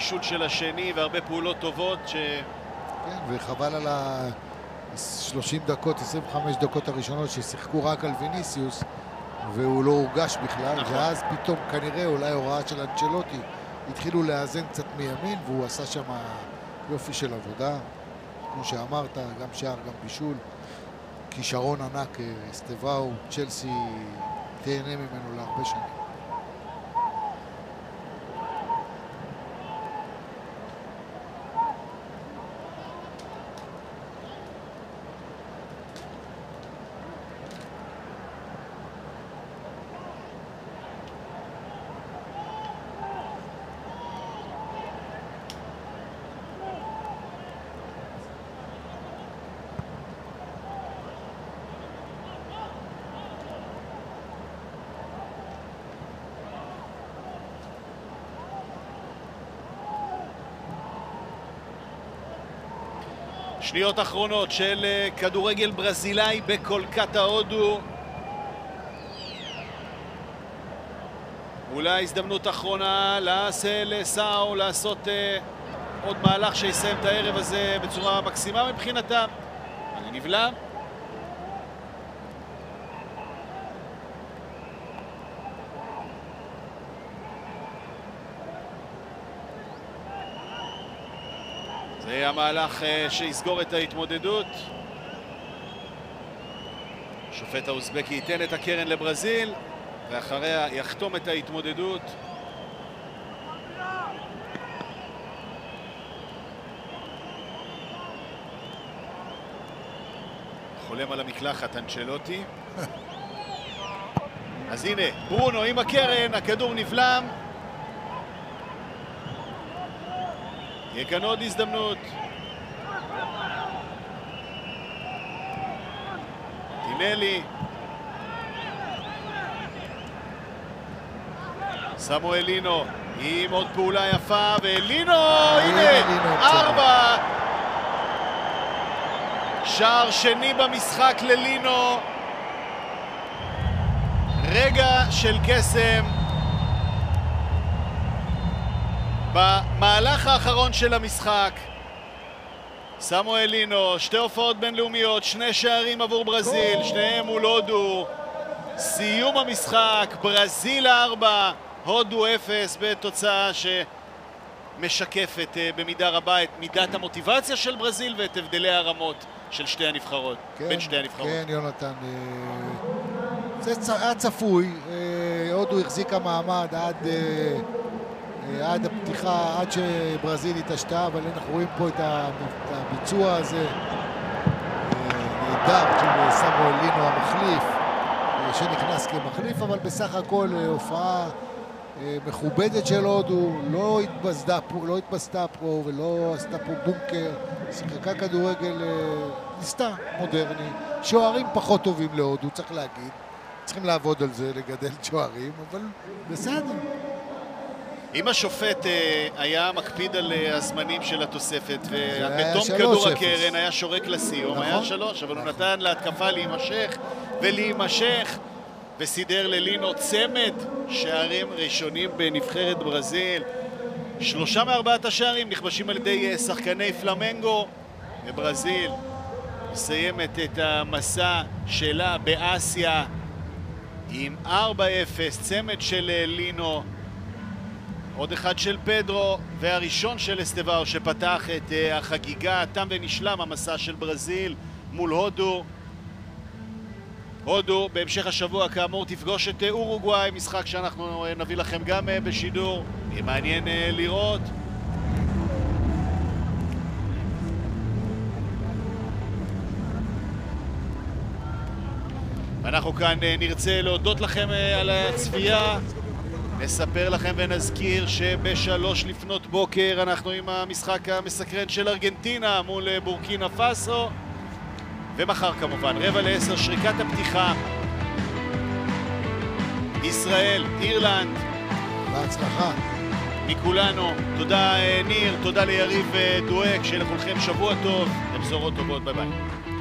בישול של השני והרבה פעולות טובות כן, וחבל על ה-30 דקות, 25 דקות הראשונות ששיחקו רק על ויניסיוס והוא לא הורגש בכלל, נכון. ואז פתאום כנראה אולי הוראה של אנצ'לוטי התחילו לאזן קצת מימין והוא עשה שם יופי של עבודה, כמו שאמרת, גם שער, גם בישול, כישרון ענק. אסטבאו, צ'לסי תהנה ממנו להרבה שנים. שניות אחרונות של כדורגל ברזילאי בקולקטה, הודו. אולי הזדמנות אחרונה לסאו לעשות עוד מהלך שיסיים את הערב הזה בצורה מקסימה מבחינתם. אני נבלם. זה המהלך שיסגור את ההתמודדות. שופט האוזבקי ייתן את הקרן לברזיל ואחריה יחתום את ההתמודדות. חולם על המקלחת אנצ'לוטי. אז הנה ברונו עם הקרן, הכדור נבלם. יהיה כאן עוד הזדמנות. טינלי. סמואל לינו עם עוד פעולה יפה, ולינו, הנה, 4. שער שני במשחק ללינו. רגע של קסם. במהלך האחרון של המשחק, סמואל לינו, 2 הופעות בינלאומיות, 2 שערים עבור ברזיל, שניהם מול הודו. סיום המשחק, ברזיל 4, הודו 0, בתוצאה שמשקפת במידה רבה את מידת המוטיבציה של ברזיל ואת הבדלי הרמות של שתי הנבחרות, כן, בין שתי הנבחרות. כן, יונתן, זה היה צפוי. הודו החזיקה מעמד עד הפתיחה, עד שברזיל התעשתה, אבל אנחנו רואים פה את הביצוע הזה נהדר של סמואל לינו המחליף, שנכנס כמחליף, אבל בסך הכל הופעה מכובדת של הודו, לא התבזתה פה ולא עשתה פה בונקר, שיחקה כדורגל, ניסתה מודרני. שוערים פחות טובים להודו, צריך להגיד, צריכים לעבוד על זה, לגדל שוערים, אבל בסדר. אם השופט היה מקפיד על הזמנים של התוספת ובתום כדור הקרן היה שורק לסיום, נכון, היה 3, אבל נכון. הוא נתן להתקפה להימשך ולהימשך וסידר ללינו צמד שערים ראשונים בנבחרת ברזיל. 3 מ4 השערים נכבשים על ידי שחקני פלמנגו, וברזיל מסיימת את המסע שלה באסיה עם 4-0, צמד של לינו, עוד אחד של פדרו והראשון של אסטבאו שפתח את החגיגה. תם ונשלם המסע של ברזיל מול הודו. הודו בהמשך השבוע כאמור תפגוש את אורוגוואי, משחק שאנחנו נביא לכם גם בשידור, יהיה מעניין לראות. אנחנו כאן נרצה להודות לכם על הצפייה, נספר לכם ונזכיר שב3 לפנות בוקר אנחנו עם המשחק המסקרן של ארגנטינה מול בורקינה פאסו, ומחר כמובן 9:45 שריקת הפתיחה, ישראל, אירלנד. בהצלחה מכולנו, תודה ניר, תודה ליריב דואק, שיהיה לכולכם שבוע טוב, לבשורות טובות, ביי ביי.